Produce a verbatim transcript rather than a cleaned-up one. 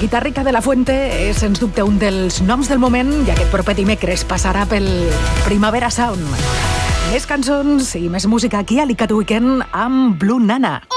Guitarrica de la Fuente és, sens dubte, un dels noms del moment i aquest proper dimecres passarà pel Primavera Sound. Més cançons i més música aquí a l'I C A T Weekend amb Blue Nana.